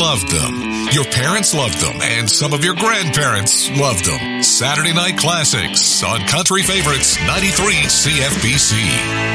loved them. Your parents loved them, and some of your grandparents loved them. Saturday Night Classics on Country Favorites 93 CFBC.